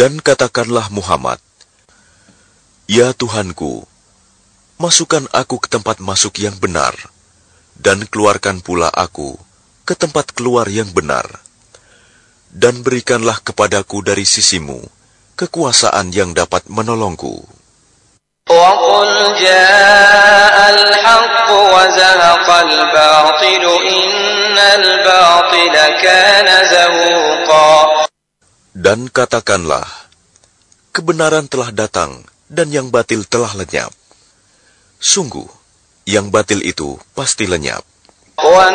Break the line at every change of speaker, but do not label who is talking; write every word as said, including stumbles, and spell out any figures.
Dan katakanlah Muhammad, "Ya Tuhanku, masukkan aku ke tempat masuk yang benar, dan keluarkan pula aku ke tempat keluar yang benar. Dan berikanlah kepadaku dari sisimu kekuasaan yang dapat menolongku."
وَقُلْ جَاءَ الْحَقُّ وَزَهَقَ الْبَاطِلُ إِنَّ الْبَاطِلَ كَانَ زَهُوقًا.
Dan katakanlah, kebenaran telah datang dan yang batil telah lenyap. Sungguh, yang batil itu pasti lenyap.